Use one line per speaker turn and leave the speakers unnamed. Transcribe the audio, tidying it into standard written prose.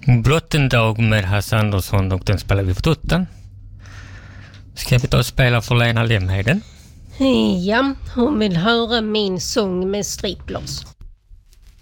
Blott en dag med Hasse Andersson och den spelar vi på tuttan. Ska vi ta och spela för Lena Lemheden?
Ja, hon vill höra min sång med striplers.